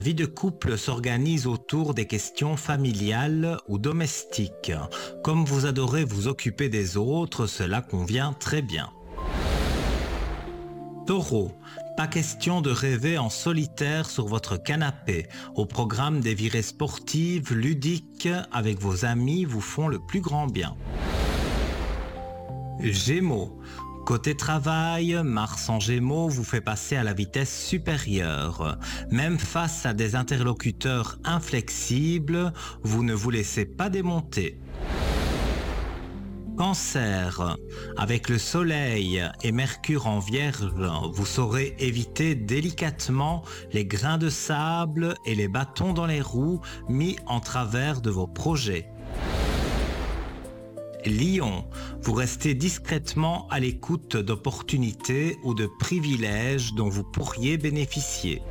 La vie de couple s'organise autour des questions familiales ou domestiques. Comme vous adorez vous occuper des autres, cela convient très bien. Taureau, pas question de rêver en solitaire sur votre canapé. Au programme, des virées sportives, ludiques, avec vos amis vous font le plus grand bien. Gémeaux, côté travail, Mars en Gémeaux vous fait passer à la vitesse supérieure. Même face à des interlocuteurs inflexibles, vous ne vous laissez pas démonter. Cancer, avec le Soleil et Mercure en Vierge, vous saurez éviter délicatement les grains de sable et les bâtons dans les roues mis en travers de vos projets. Lion, vous restez discrètement à l'écoute d'opportunités ou de privilèges dont vous pourriez bénéficier.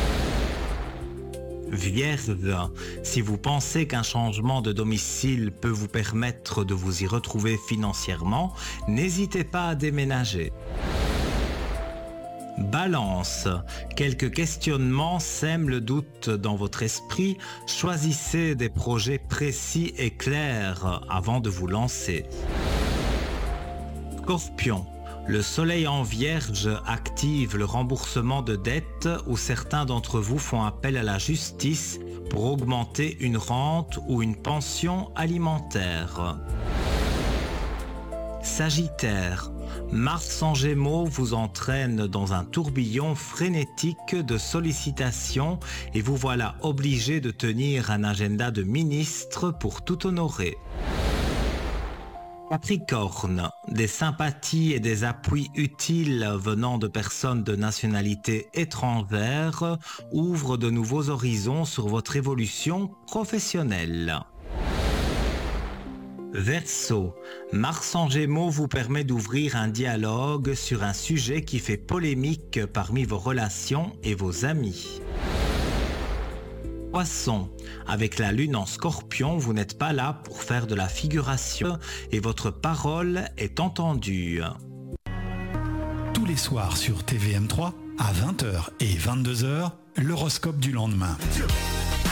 Vierge, si vous pensez qu'un changement de domicile peut vous permettre de vous y retrouver financièrement, n'hésitez pas à déménager. Balance, quelques questionnements sèment le doute dans votre esprit, choisissez des projets précis et clairs avant de vous lancer. Scorpion, le Soleil en Vierge active le remboursement de dettes où certains d'entre vous font appel à la justice pour augmenter une rente ou une pension alimentaire. Sagittaire, Mars en Gémeaux vous entraîne dans un tourbillon frénétique de sollicitations et vous voilà obligé de tenir un agenda de ministre pour tout honorer. Capricorne, des sympathies et des appuis utiles venant de personnes de nationalité étrangère ouvrent de nouveaux horizons sur votre évolution professionnelle. Verseau, Mars en Gémeaux vous permet d'ouvrir un dialogue sur un sujet qui fait polémique parmi vos relations et vos amis. Poisson, avec la lune en Scorpion, vous n'êtes pas là pour faire de la figuration et votre parole est entendue. Tous les soirs sur TVM3, à 20h et 22h, l'horoscope du lendemain.